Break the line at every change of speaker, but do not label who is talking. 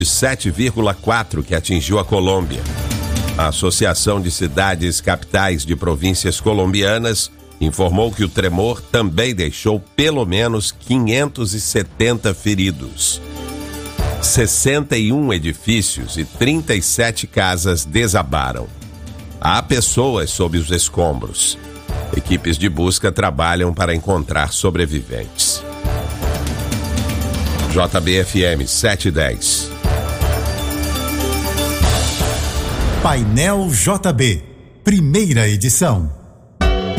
de 7,4 que atingiu a Colômbia. A Associação de Cidades Capitais de Províncias Colombianas informou que o tremor também deixou pelo menos 570 feridos. 61 edifícios e 37 casas desabaram. Há pessoas sob os escombros. Equipes de busca trabalham para encontrar sobreviventes. JBFM 710.
Painel JB, primeira edição.